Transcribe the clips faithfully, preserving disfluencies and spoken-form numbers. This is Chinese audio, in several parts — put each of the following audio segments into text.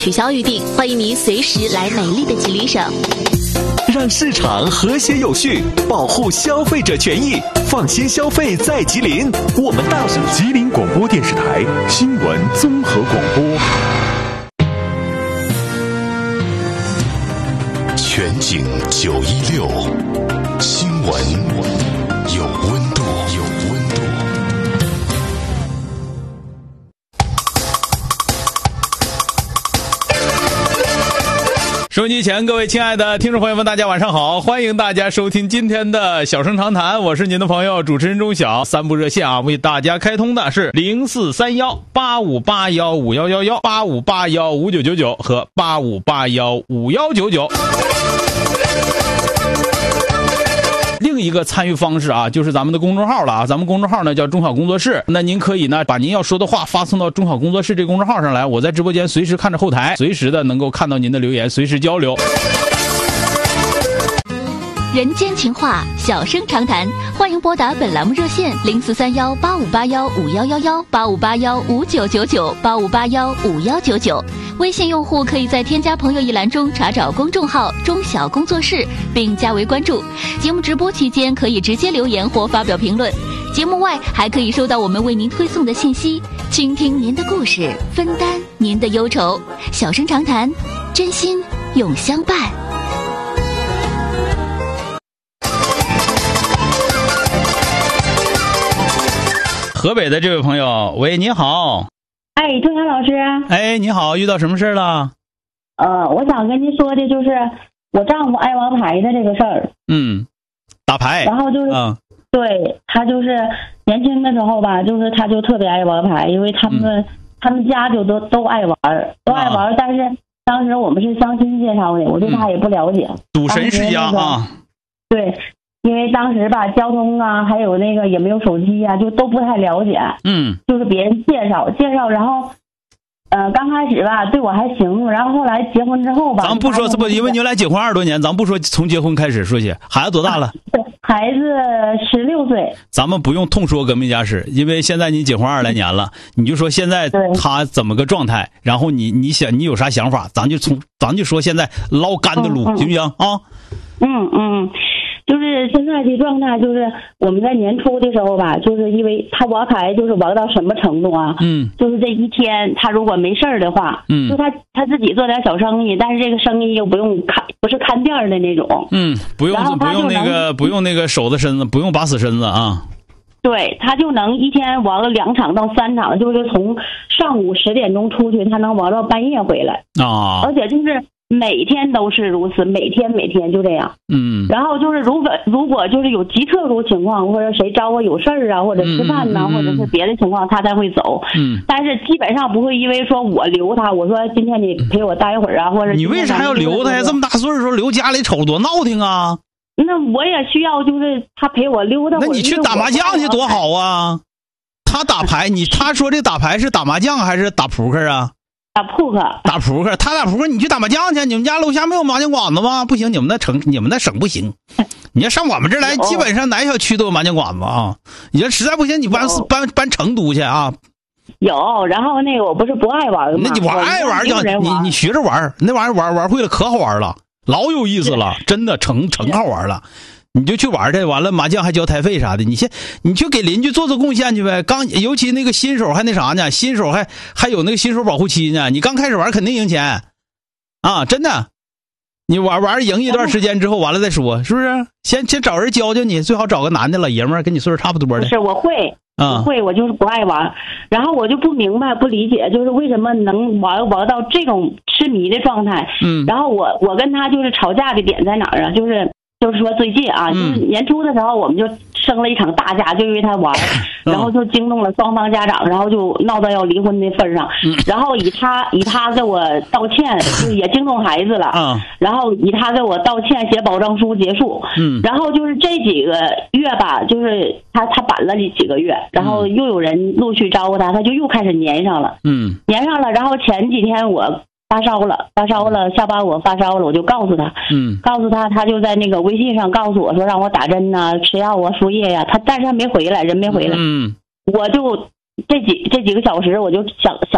取消预订，欢迎您随时来美丽的吉林省。 让市场和谐有序，保护消费者权益，放心消费在吉林。我们大省吉林广播电视台新闻综合广播，全景九一六，新闻有温度，有温度。 收音机前各位亲爱的听众朋友们，大家晚上好，欢迎大家收听今天的小声长谈，我是您的朋友主持人钟晓。三部热线啊，为大家开通的是零四三幺八五八幺五幺幺幺、八五八幺五九九九和八五八幺五幺九九。另一个参与方式啊，就是咱们的公众号了啊，咱们公众号呢叫中小工作室，那您可以呢把您要说的话发送到中小工作室这公众号上来，我在直播间随时看着后台，随时的能够看到您的留言，随时交流。 人间情话，小声长谈，欢迎拨打本栏目热线零四三幺八五八幺五幺幺幺、八五八幺五九九九、八五八幺五幺九九。微信用户可以在添加朋友一栏中查找公众号中小工作室并加为关注。节目直播期间可以直接留言或发表评论，节目外还可以收到我们为您推送的信息，倾听您的故事，分担您的忧愁。小声长谈，真心永相伴。 河北的这位朋友，喂，你好。 哎，钟晓老师。 哎，你好，遇到什么事了？ 呃，我想跟您说的就是我丈夫爱王牌的这个事儿。 嗯，打牌。 然后就是，嗯，对，他就是年轻的时候吧，就是他就特别爱王牌，因为他们、嗯、他们家就都都爱玩，都爱玩、啊。但是当时我们是相亲介绍的，我对他也不了解。 赌神世家啊。 对。因为当时吧，交通啊，还有那个也没有手机啊，就都不太了解。 嗯， 就是别人介绍介绍，然后，呃，刚开始吧对我还行，然后后来结婚之后吧， 咱不说这不，因为你俩结婚二十多年，咱不说从结婚开始说起。孩子多大了？ 对，孩子十六岁。 咱们不用痛说革命家史，因为现在你结婚二十来年了，你就说现在他怎么个状态，然后你你想你有啥想法，咱就从咱就说现在捞干的路，嗯嗯行不行啊？ 嗯嗯。就是现在的状态，就是我们在年初的时候吧，就是因为他玩牌，就是玩到什么程度啊？嗯，就是这一天他如果没事儿的话，嗯，就他他自己做点小生意，但是这个生意又不用看，不是看店的那种， 嗯，不用不用那个不用那个守着身子，不用把死身子啊。 对，他就能一天玩了两场到三场，就是从上午十点钟出去，他能玩到半夜回来啊， 而且就是每天都是如此，每天每天就这样。 嗯， 然后就是如果如果就是有极特殊情况，或者谁找我有事儿啊，或者吃饭呐、嗯嗯嗯，或者是别的情况，他才会走。 嗯， 但是基本上不会因为说我留他，我说今天你陪我待一会儿啊，或者你为啥要留他呀？这么大岁数留家里瞅多闹挺啊！ 那我也需要，就是他陪我溜达会儿。 那你去打麻将去多好啊！他打牌，你他说这打牌是打麻将还是打扑克啊？ 打扑克， 打扑克，他打扑克，你去打麻将去。你们家楼下没有麻将馆子吗？不行，你们那城，你们那省不行。你要上我们这儿来，基本上哪小区都有麻将馆子啊。你要实在不行，你搬搬搬成都去啊。 有，然后那个我不是不爱玩吗？ 那你玩爱玩就你你学着玩，那玩意儿玩玩会了可好玩了，老有意思了，真的成成好玩了。你就去玩去，完了麻将还交台费啥的，你先你去给邻居做做贡献去呗。刚尤其那个新手还那啥呢，新手还还有那个新手保护期呢。你刚开始玩肯定赢钱啊，真的。你玩玩赢一段时间之后，完了再说，是不是？先先找人教教你，最好找个男的老爷们儿，跟你岁数差不多的。 是，我会，我会，我就是不爱玩。然后我就不明白、不理解，就是为什么能玩玩到这种痴迷的状态。嗯。然后我我跟他就是吵架的点在哪儿啊？就是。就是说最近啊，就是年初的时候，我们就生了一场大架，就因为他玩，然后就惊动了双方家长，然后就闹到要离婚的份上，然后以他以他给我道歉，就也惊动孩子了，然后以他给我道歉写保证书结束，然后就是这几个月吧，就是他他板了几个月，然后又有人陆续招呼他，他就又开始粘上了，嗯，粘上了，然后前几天我。发烧了，发烧了，下班我发烧了，我就告诉他，嗯，告诉他，他就在那个微信上告诉我说让我打针呐、啊、吃药啊、输液呀、啊，他但是他没回来，人没回来，嗯，我就这几这几个小时，我就想想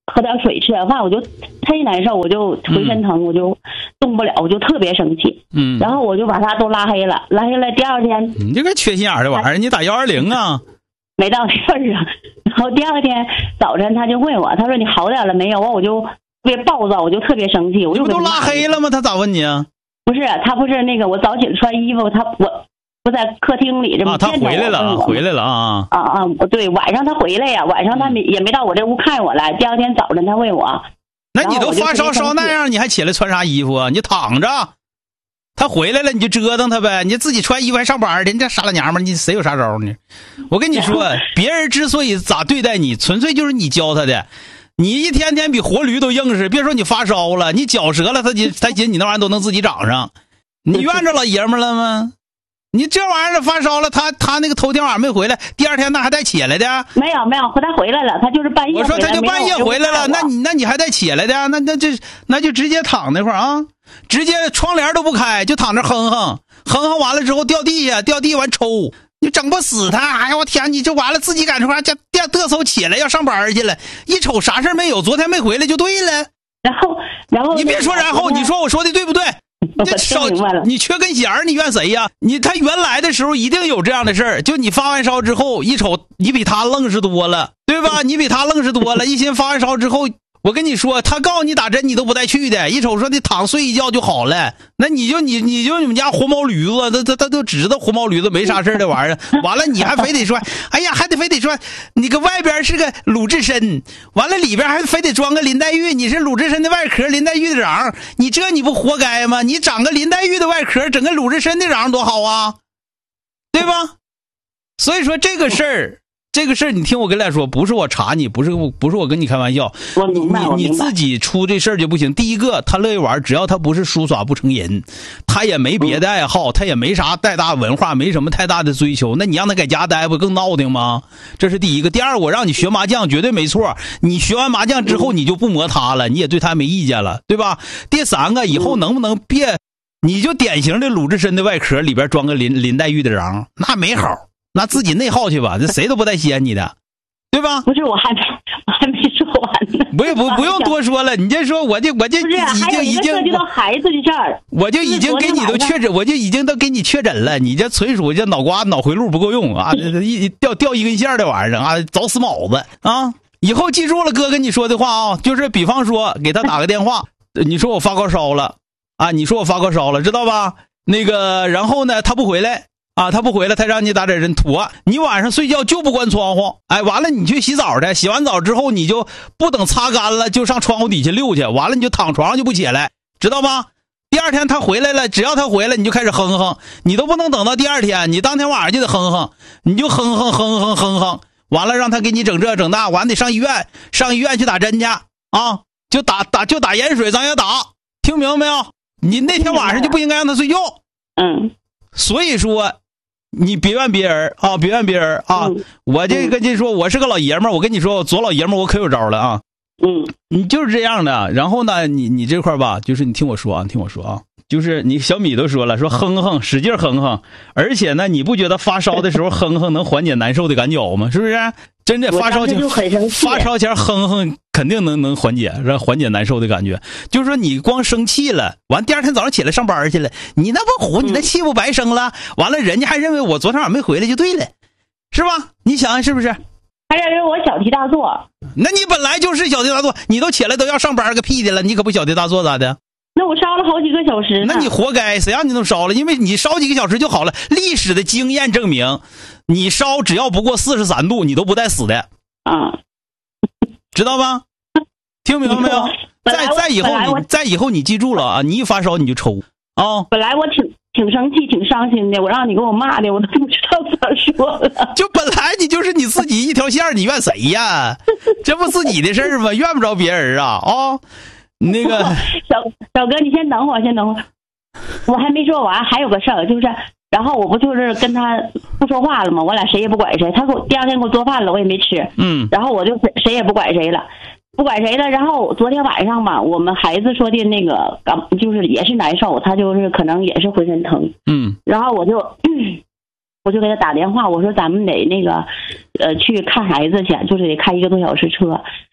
喝点水，吃点饭，我就忒难受，我就浑身疼，嗯、我就动不了，我就特别生气。嗯，然后我就把他都拉黑了，拉黑了。第二天， 你这个缺心眼的玩意儿，你打幺二零啊？ 没到事儿啊。然后第二天早晨他就问我，他说你好点了没有？我就特别暴躁，我就特别生气，我就不都拉黑了吗？他咋问你啊？ 不是，他不是那个我早起来穿衣服，他我。不在客厅里这么啊，他回来了啊，回来了啊啊啊！对，晚上他回来呀，晚上他没也没到我这屋看我来。第二天早晨他问我， 那你都发烧烧那样，你还起来穿啥衣服啊？你躺着，他回来了你就折腾他呗，你自己穿衣服还上班去，你这傻老娘们，你谁有啥招呢？我跟你说，别人之所以咋对待你，纯粹就是你教他的。你一天天比活驴都硬实，别说你发烧了，你脚折了，他他寻你那玩意儿都能自己长上。你怨着老爷们了吗？你这玩意儿发烧了，他他那个头天晚上没回来，第二天那还带起来的？ 没有没有，他回来了，他就是半夜回来。 我说他就半夜回来了，那你那你还带起来的？那那这那就直接躺那块儿啊，直接窗帘都不开，就躺那哼哼哼哼完了之后掉地下，掉地完抽，你整不死他。哎呀我天，你这完了自己赶这块这嘚嘚瑟起来要上班去了，一瞅啥事没有，昨天没回来就对了。 然后然后你别说然后，你说我说的对不对？这烧你缺根弦儿，你怨谁呀？你他原来的时候一定有这样的事儿，就你发完烧之后一瞅，你比他愣实多了，对吧？你比他愣实多了，一心发完烧之后，我跟你说，他告诉你打针你都不带去的，一瞅说你躺睡一觉就好了，那你就你你就你们家活毛驴子，他他他都知道活毛驴子没啥事的玩意儿，完了你还非得说，哎呀还得非得说你个外边是个鲁智深，完了里边还非得装个林黛玉，你是鲁智深的外壳，林黛玉的瓤，你这你不活该吗？你长个林黛玉的外壳，整个鲁智深的瓤多好啊，对吧？所以说这个事儿。这个事儿你听我跟大家说，不是我查你，不是不是我跟你开玩笑， 我明白， 你你自己出这事儿就不行。第一个，他乐意玩，只要他不是书耍不成瘾，他也没别的爱好，他也没啥太大文化，没什么太大的追求，那你让他在家待不更闹腾吗？这是第一个。第二，我让你学麻将绝对没错，你学完麻将之后你就不磨他了，你也对他没意见了，对吧？第三个，以后能不能别，你就典型的鲁智深的外壳里边装个林林黛玉的瓤，那没好。那自己内耗去吧，这谁都不带稀罕你的，对吧？ 不是，我还没，我还没说完呢。 不不不用多说了，你这说我就我就已经已经涉及到孩子的事儿， 我就已经给你都确诊，我就已经都给你确诊了。你这纯属这脑瓜脑回路不够用啊，一掉掉一根线的玩意儿啊，找死卯子啊！以后记住了哥跟你说的话啊，就是比方说给他打个电话，你说我发高烧了啊，你说我发高烧了，知道吧？那个然后呢，他不回来。啊，他不回来，他让你打点人妥。你晚上睡觉就不关窗户，哎，完了你去洗澡去，洗完澡之后你就不等擦干了，就上窗户底下溜去，完了你就躺床上就不起来，知道吧？第二天他回来了，只要他回来，你就开始哼哼，你都不能等到第二天，你当天晚上就得哼哼，你就哼哼哼哼哼哼，完了让他给你整这整那，完了得上医院，上医院去打针去啊，就打打就打盐水，咱也打，听明白没有？你那天晚上就不应该让他睡觉， 嗯， 所以说。你别怨别人啊，别怨别人啊！ 嗯、 我这跟你说，我是个老爷们儿，我跟你说，左老爷们儿我可有招了啊！ 嗯， 你就是这样的。然后呢，你你这块吧，就是你听我说啊，听我说啊，就是你小米都说了，说哼哼，使劲哼哼，而且呢，你不觉得发烧的时候哼哼能缓解难受的感觉吗？是不是？真的发烧前发烧前哼哼肯定能能缓解，让缓解难受的感觉。就是说你光生气了，完第二天早上起来上班去了，你那不虎，你那气不白生了？完了人家还认为我昨天晚上没回来就对了，是吧？你想想是不是？ 还认为我小题大做？ 那你本来就是小题大做，你都起来都要上班个屁的了，你可不小题大做咋的？ 那我烧了好几个小时呢。 那你活该，谁让你都烧了？因为你烧几个小时就好了。历史的经验证明，你烧只要不过四十三度，你都不带死的。 啊， 知道吧？听明白没有？再再以后你再以后你记住了啊！你一发烧你就抽啊、哦！ 本来我挺挺生气、挺伤心的，我让你给我骂的，我都不知道咋说了。 就本来你就是你自己一条线，你怨谁呀？这不自己的事儿吗？怨不着别人啊！啊、哦，那个小小哥，你先等会儿，先等会儿，我还没说完，还有个事儿就是。然后我不就是跟他不说话了吗？我俩谁也不管谁。他给我第二天给我做饭了，我也没吃。 嗯。 然后我就谁也不管谁了，不管谁了。然后昨天晚上吧，我们孩子说的那个，就是也是难受，他就是可能也是浑身疼。 嗯。 然后我就，嗯、我就给他打电话，我说咱们得那个，呃，去看孩子去，就是得开一个多小时车。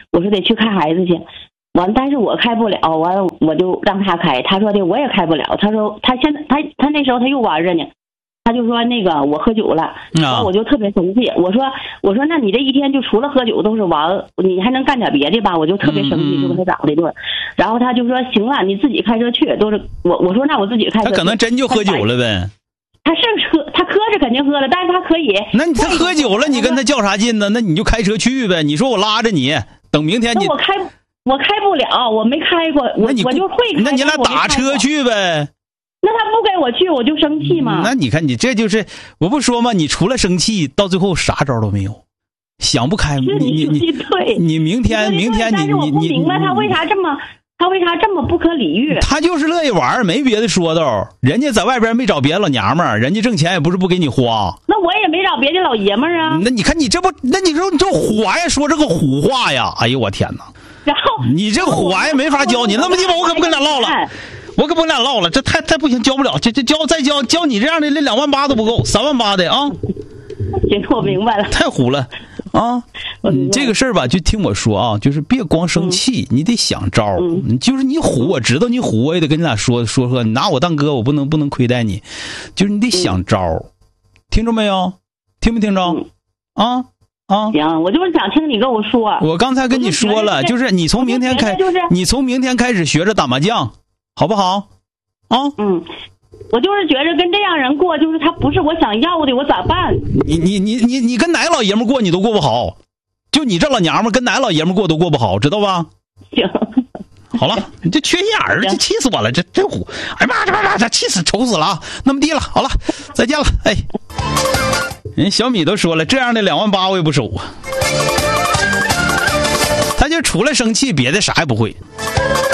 我说得去看孩子去。完，但是我开不了，完了我就让他开。他说的我也开不了。他说他现在他他那时候他又玩着呢，他就说那个我喝酒了，然后我就特别生气。我说我说那你这一天就除了喝酒都是玩，你还能干点别的吧？我就特别生气，就跟他打了一顿。然后他就说行了，你自己开车去。都是我我说那我自己开车去。 他可能真就喝酒了呗。 他是喝，他喝是肯定喝了，但是他可以。 那你他喝酒了，你跟他较啥劲呢？那你就开车去呗。你说我拉着你，等明天你。 那我开。我开不了，我没开过，我我就会开。 那你俩打车去呗。 那他不跟我去，我就生气嘛。 那你看你这就是，我不说嘛，你除了生气，到最后啥招都没有，想不开。 是你你你对， 你明天明天你你你， 我不明白他为啥这么，他为啥这么不可理喻？ 他就是乐意玩，没别的说道。人家在外边没找别的老娘们儿，人家挣钱也不是不给你花。 那我也没找别的老爷们儿啊。 那你看你这不，那你说你这虎娃呀，说这个虎话呀，哎呦我天哪！ 然后你这虎娃也没法教你，那么地方我可不跟俩唠了，我可不跟俩唠了，这太太不行，教不了，这这教再教教你这样的，连两万八都不够，三万八的啊！ 行，我明白了， 太虎了啊！你这个事儿吧，就听我说啊，就是别光生气，嗯、你得想招儿。嗯、就是你虎，我知道你虎，我也得跟你俩说说说，你拿我当哥，我不能不能亏待你，就是你得想招儿，嗯、听着没有？听没听着？嗯、啊？啊， 行，我就是想听你跟我说。 我刚才跟你说了，就是你从明天开， 就是你从明天开始学着打麻将，好不好？啊， 嗯，我就是觉着跟这样人过，就是他不是我想要的，我咋办？ 你你你你你跟哪个老爷们过你都过不好，就你这老娘们跟哪个老爷们过都过不好，知道吧？ 行， 好了，你这缺心眼儿，这气死我了，这这虎，哎妈这妈这气死愁死了啊！那么地了，好了，再见了，哎。人小米都说了，这样的两万八我也不收啊。他就除了生气，别的啥也不会。